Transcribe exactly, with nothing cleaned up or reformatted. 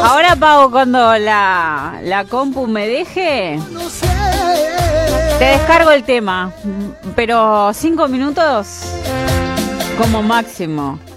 Ahora, Pau, cuando la, la compu me deje, te descargo el tema, pero cinco minutos como máximo.